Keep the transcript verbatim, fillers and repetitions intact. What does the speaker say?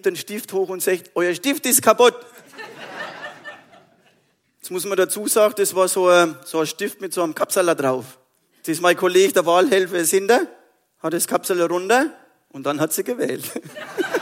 hebt den Stift hoch und sagt, euer Stift ist kaputt. Jetzt muss man dazu sagen, das war so ein, so ein Stift mit so einem Kapseler drauf. Das ist mein Kollege, der Wahlhelfer, ist hinter, hat das Kapsel runter und dann hat sie gewählt.